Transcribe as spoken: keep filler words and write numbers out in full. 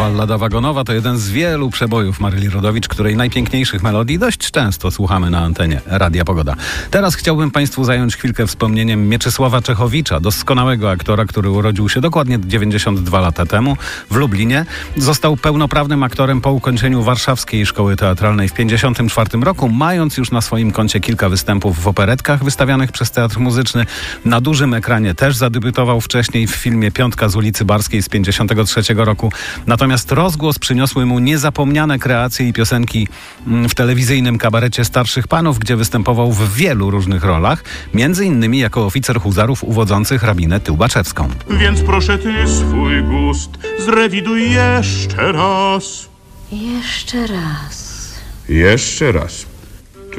Ballada wagonowa to jeden z wielu przebojów Maryli Rodowicz, której najpiękniejszych melodii dość często słuchamy na antenie Radia Pogoda. Teraz chciałbym Państwu zająć chwilkę wspomnieniem Mieczysława Czechowicza, doskonałego aktora, który urodził się dokładnie dziewięćdziesiąt dwa lata temu w Lublinie. Został pełnoprawnym aktorem po ukończeniu Warszawskiej Szkoły Teatralnej w pięćdziesiątym czwartym roku, mając już na swoim koncie kilka występów w operetkach wystawianych przez Teatr Muzyczny. Na dużym ekranie też zadebiutował wcześniej w filmie Piątka z ulicy Barskiej z pięćdziesiątego trzeciego roku. Natomiast rozgłos przyniosły mu niezapomniane kreacje i piosenki w telewizyjnym kabarecie Starszych Panów, gdzie występował w wielu różnych rolach, między innymi jako oficer huzarów uwodzący hrabinę Tyłbaczewską. Więc proszę ty swój gust zrewiduj jeszcze raz. Jeszcze raz. Jeszcze raz.